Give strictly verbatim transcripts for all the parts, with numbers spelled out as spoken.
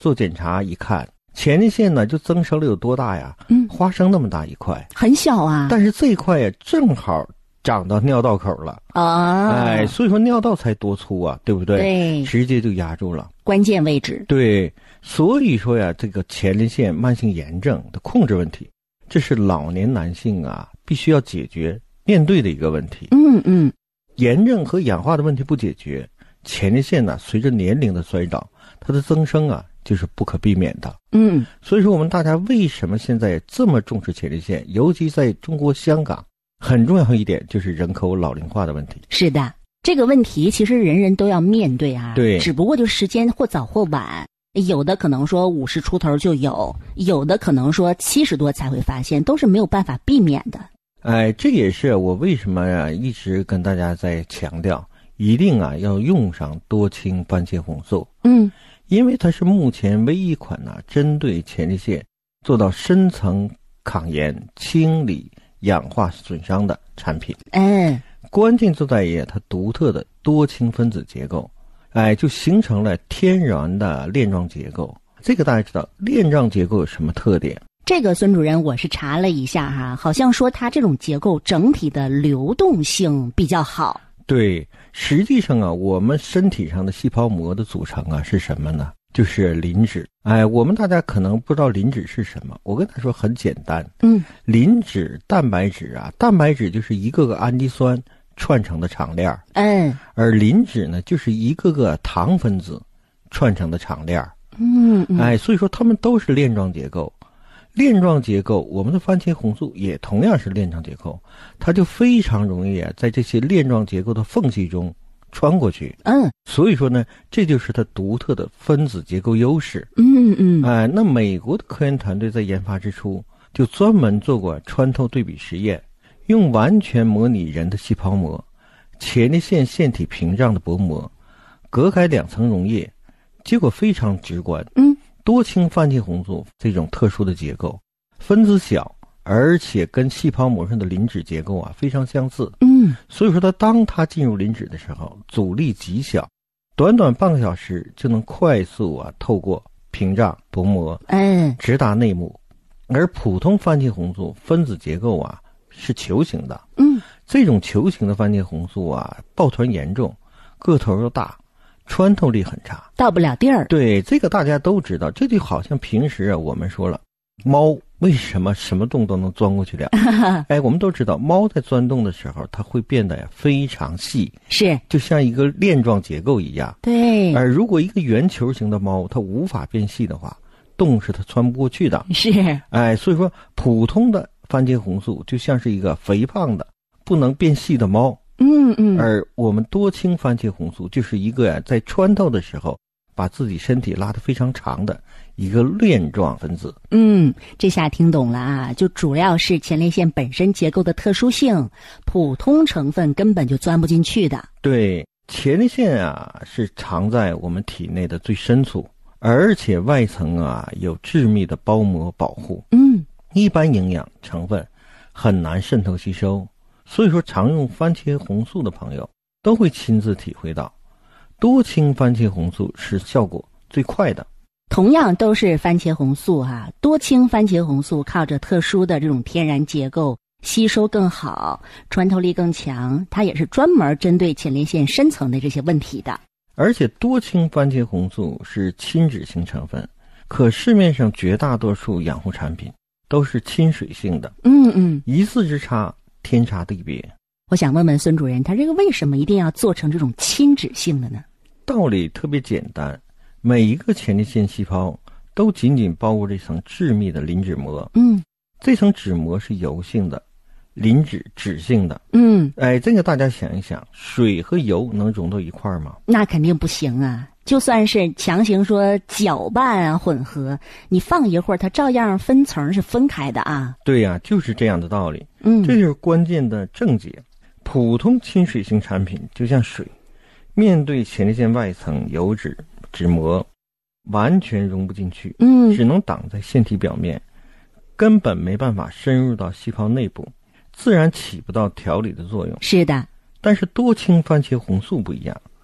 做检查一看，前列腺呢就增生了有多大呀？ 嗯， 花生那么大一块， 很小啊。 但是这一块呀正好长到尿道口了啊， 哎，所以说尿道才多粗啊，对不对？ 对， 直接就压住了关键位置。 对，所以说呀，这个前列腺慢性炎症的控制问题，这是老年男性啊必须要解决面对的一个问题。 嗯嗯， 炎症和氧化的问题不解决，前列腺呢随着年龄的衰老，它的增生啊就是不可避免的。 嗯， 所以说我们大家为什么现在这么重视前列腺，尤其在中国香港，很重要一点就是人口老龄化的问题。 是的，这个问题其实人人都要面对啊。 对， 只不过就时间或早或晚，有的可能说五十出头就有，有的可能说七十多才会发现，都是没有办法避免的。 哎，这也是我为什么呀一直跟大家在强调，一定啊要用上多氢番茄红素。 嗯， 因为它是目前唯一一款呢、啊、针对前列腺做到深层抗炎、清理、氧化损伤的产品。 嗯， 关键就在于它独特的多氢分子结构，哎，就形成了天然的链状结构。这个大家知道，链状结构有什么特点？ 这个孙主任我是查了一下哈，好像说它这种结构整体的流动性比较好。 对，实际上啊，我们身体上的细胞膜的组成啊是什么呢？就是磷脂。哎，我们大家可能不知道磷脂是什么，我跟他说很简单。 嗯， 磷脂、蛋白质啊，蛋白质就是一个个氨基酸串成的长链。 嗯， 而磷脂呢，就是一个个糖分子串成的长链。 嗯嗯， 哎，所以说它们都是链状结构。链状结构，我们的番茄红素也同样是链状结构，它就非常容易啊，在这些链状结构的缝隙中穿过去。 嗯， 所以说呢，这就是它独特的分子结构优势。 嗯嗯， 哎，那美国的科研团队在研发之初就专门做过穿透对比实验，用完全模拟人的细胞膜、前列腺腺体屏障的薄膜，隔开两层溶液，结果非常直观。 嗯。 多氢番茄红素这种特殊的结构，分子小，而且跟细胞膜上的磷脂结构啊非常相似。 嗯， 所以说它当它进入磷脂的时候，阻力极小，短短半个小时就能快速啊透过屏障薄膜， 嗯， 直达内部。而普通番茄红素分子结构啊是球形的。 嗯，这种球形的番茄红素啊抱团严重，个头又大，穿透力很差， 到不了地儿。 对，这个大家都知道。这就好像平时啊，我们说了，猫为什么什么洞都能钻过去了？哎，我们都知道，猫在钻洞的时候，它会变得呀非常细， 是， 就像一个链状结构一样。 对。 而如果一个圆球形的猫，它无法变细的话，洞是它穿不过去的。 是， 哎，所以说普通的番茄红素就像是一个肥胖的、不能变细的猫。 嗯嗯， 而我们多氢番茄红素就是一个呀，在穿透的时候把自己身体拉得非常长的一个链状分子。 嗯，这下听懂了啊，就主要是前列腺本身结构的特殊性，普通成分根本就钻不进去的。 对，前列腺啊是藏在我们体内的最深处，而且外层啊有致密的包膜保护。 嗯， 一般营养成分很难渗透吸收。所以说常用番茄红素的朋友都会亲自体会到，多氢番茄红素是效果最快的。 同样都是番茄红素啊，多氢番茄红素靠着特殊的这种天然结构，吸收更好，穿透力更强，它也是专门针对前列腺深层的这些问题的。 而且多氢番茄红素是亲脂性成分，可市面上绝大多数养护产品都是亲水性的。 嗯嗯， 一字之差，天差地别。 我想问问孙主任，他这个为什么一定要做成这种亲脂性的呢？ 道理特别简单，每一个前列腺细胞都紧紧包裹这层致密的磷脂膜。 嗯， 这层脂膜是油性的，磷脂脂性的。 嗯， 哎，这个大家想一想，水和油能融到一块吗？ 那肯定不行啊。就算是强行说搅拌啊混合，你放一会儿它照样分层是分开的啊。 对呀、啊，就是这样的道理。 嗯， 这就是关键的症结。普通亲水性产品就像水，面对前列腺外层油脂脂膜完全融不进去。 嗯， 只能挡在腺体表面，根本没办法深入到细胞内部，自然起不到调理的作用。 是的。 但是多氢番茄红素不一样，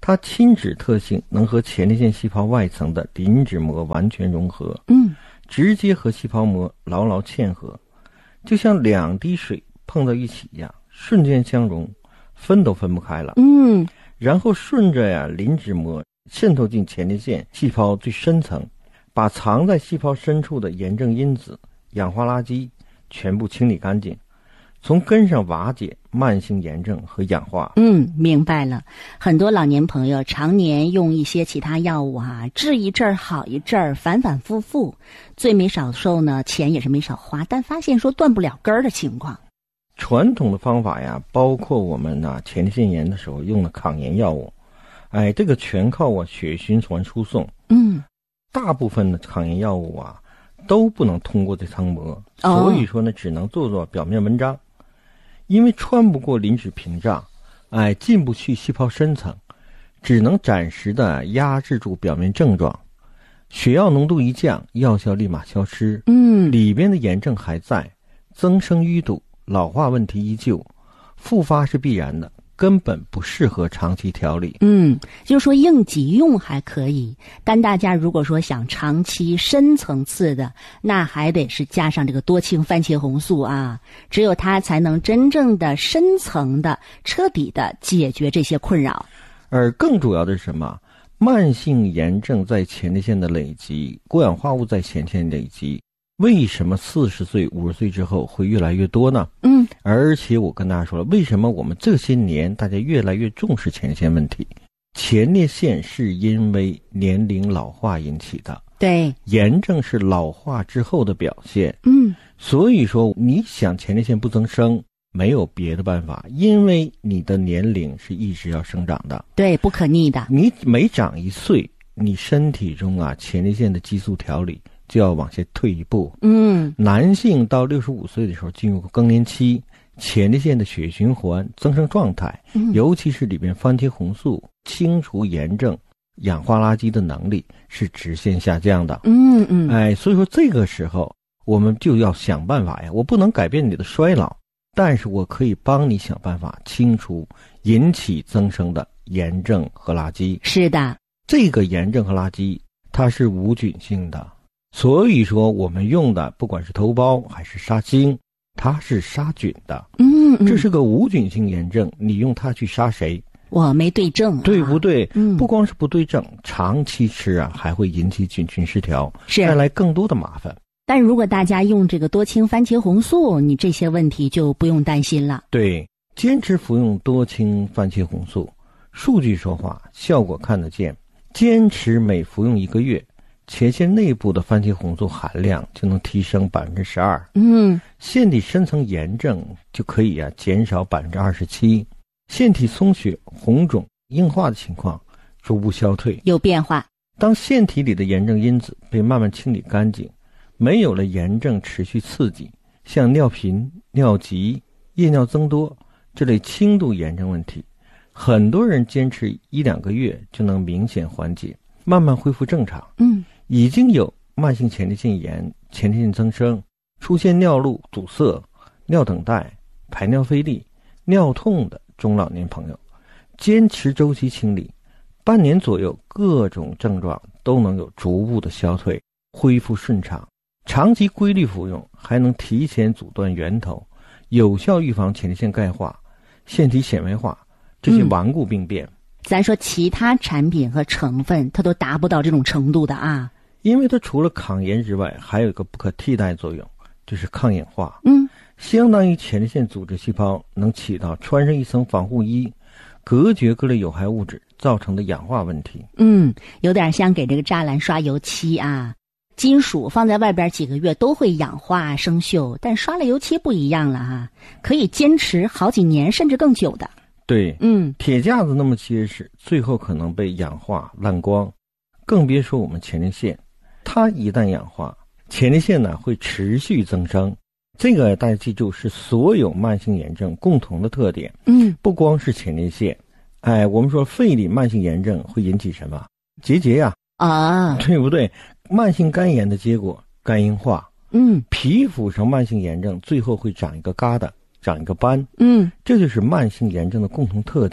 它亲脂特性能和前列腺细胞外层的磷脂膜完全融合， 嗯， 直接和细胞膜牢牢嵌合，就像两滴水碰到一起一样，瞬间相融，分都分不开了。 嗯， 然后顺着呀磷脂膜渗透进前列腺细胞最深层，把藏在细胞深处的炎症因子、氧化垃圾全部清理干净，从根上瓦解慢性炎症和氧化。 嗯，明白了。很多老年朋友常年用一些其他药物啊，治一阵儿好一阵儿，反反复复，罪没少受呢，钱也是没少花，但发现说断不了根儿的情况。 传统的方法呀，包括我们呢、啊、前列腺炎的时候用的抗炎药物，哎，这个全靠我血液循环输送。 嗯， 大部分的抗炎药物啊都不能通过这层膜， 哦、 所以说呢，只能做做表面文章。因为穿不过磷脂屏障，哎，进不去细胞深层，只能暂时的压制住表面症状。血药浓度一降，药效立马消失。 嗯， 里边的炎症还在，增生淤堵，老化问题依旧，复发是必然的，根本不适合长期调理。 嗯，就是说应急用还可以，但大家如果说想长期深层次的，那还得是加上这个多氢番茄红素啊，只有它才能真正的深层的彻底的解决这些困扰。 而更主要的是什么？慢性炎症在前列腺的累积，过氧化物在前列腺累积，为什么四十岁、五十岁之后会越来越多呢？ 嗯， 而且我跟大家说了，为什么我们这些年大家越来越重视前列腺问题？前列腺是因为年龄老化引起的， 对， 炎症是老化之后的表现。 嗯， 所以说你想前列腺不增生，没有别的办法，因为你的年龄是一直要生长的， 对，不可逆的。 你每长一岁，你身体中啊前列腺的激素调理就要往下退一步。 嗯， 男性到六十五岁的时候进入更年期，前列腺的血液循环增生状态， 嗯、 尤其是里边番茄红素清除炎症、氧化垃圾的能力是直线下降的。 嗯嗯， 哎，所以说这个时候我们就要想办法呀，我不能改变你的衰老，但是我可以帮你想办法清除引起增生的炎症和垃圾。 是的， 这个炎症和垃圾它是无菌性的，所以说我们用的不管是头孢还是杀精，它是杀菌的。 嗯，嗯， 这是个无菌性炎症，你用它去杀谁？ 我没对症、啊， 对不对？ 嗯， 不光是不对症，长期吃啊还会引起菌群失调， 是带来更多的麻烦。 但如果大家用这个多氢番茄红素，你这些问题就不用担心了。 对，坚持服用多氢番茄红素，数据说话，效果看得见。坚持每服用一个月，前腺内部的番茄红素含量就能提升百分之十二。 嗯， 腺体深层炎症就可以啊减少百分之二十七，腺体充血、红肿、硬化的情况逐步消退， 有变化。 当腺体里的炎症因子被慢慢清理干净，没有了炎症持续刺激，像尿频、尿急、夜尿增多这类轻度炎症问题，很多人坚持一两个月就能明显缓解，慢慢恢复正常。 嗯， 已经有慢性前列腺炎、前列腺增生、出现尿路阻塞、尿等待、排尿费力、尿痛的中老年朋友，坚持周期清理，半年左右各种症状都能有逐步的消退，恢复顺畅。长期规律服用还能提前阻断源头，有效预防前列腺钙化、腺体纤维化这些顽固病变。 嗯，咱说其他产品和成分它都达不到这种程度的啊， 因为它除了抗炎之外，还有一个不可替代作用，就是抗氧化。 嗯， 相当于前列腺组织细胞能起到穿上一层防护衣，隔绝各类有害物质造成的氧化问题。 嗯，有点像给这个栅栏刷油漆啊，金属放在外边几个月都会氧化生锈，但刷了油漆不一样了啊，可以坚持好几年甚至更久的。 对， 嗯， 铁架子那么结实，最后可能被氧化烂光，更别说我们前列腺，它一旦氧化，前列腺呢会持续增生。这个大家记住，是所有慢性炎症共同的特点。 嗯， 不光是前列腺，哎，我们说肺里慢性炎症会引起什么？结节呀， 啊， 对不对？慢性肝炎的结果，肝硬化。 嗯， 皮肤上慢性炎症最后会长一个疙瘩，长一个斑。 嗯， 这就是慢性炎症的共同特点。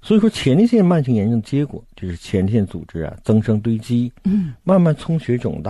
所以说前列腺慢性炎症的结果就是前列腺组织啊增生堆积， 嗯， 慢慢充血肿大。